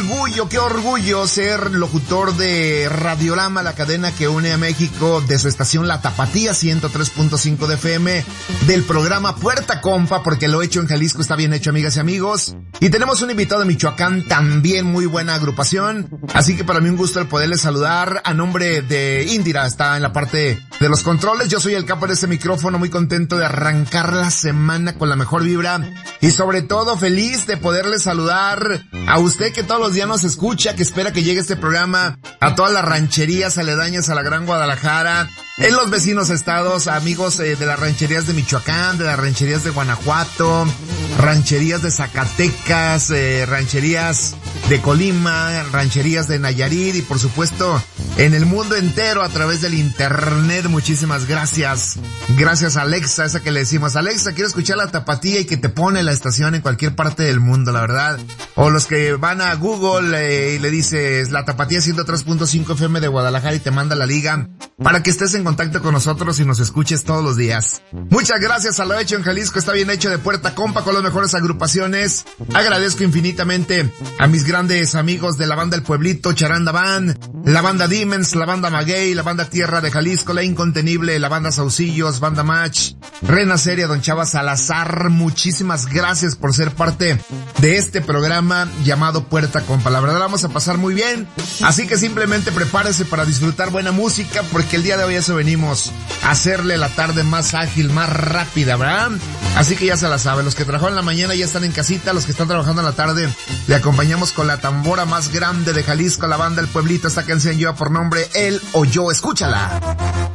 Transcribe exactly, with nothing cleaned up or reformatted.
orgullo, qué orgullo ser locutor de Radiorama, la cadena que une a México, de su estación La Tapatía ciento tres punto cinco de F M, del programa Puerta Compa, porque lo hecho en Jalisco está bien hecho, amigas y amigos. Y tenemos un invitado de Michoacán, también muy buena agrupación, así que para mí un gusto el poderles saludar a nombre de Indira, está en la parte de los controles. Yo soy el capo de este micrófono, muy contento de arrancar la semana con la mejor vibra y sobre todo feliz de poderles saludar a usted que todos los días nos escucha, que espera que llegue este programa a todas las rancherías aledañas a la Gran Guadalajara, en los vecinos estados, amigos eh, de las rancherías de Michoacán, de las rancherías de Guanajuato, rancherías de Zacatecas, eh, rancherías de Colima, rancherías de Nayarit y por supuesto en el mundo entero a través del internet. Muchísimas gracias. Gracias a Alexa, esa que le decimos, Alexa, quiero escuchar La Tapatía, y que te pone la estación en cualquier parte del mundo, la verdad. O los que van a Google eh, y le dices La Tapatía ciento tres punto cinco F M de Guadalajara y te manda la liga para que estés en contacto con nosotros y nos escuches todos los días. Muchas gracias a lo hecho en Jalisco, está bien hecho, de Puerta Compa con las mejores agrupaciones. Agradezco infinitamente a mis grandes amigos de la banda El Pueblito, Charanda Band, la banda Demons, la banda Maguey, la banda Tierra de Jalisco, la Incontenible, la banda Saucillos, banda Match, Rena Seria, Don Chava Salazar. Muchísimas gracias por ser parte de este programa llamado Puerta Compa. La verdad vamos a pasar muy bien, así que simplemente prepárese para disfrutar buena música, porque el día de hoy eso venimos a hacerle la tarde más ágil, más rápida, ¿verdad? Así que ya se la sabe, los que trabajaron en la mañana ya están en casita, los que están trabajando en la tarde le acompañamos con la tambora más grande de Jalisco, la banda El Pueblito. Esta canción lleva por nombre Él o Yo, escúchala.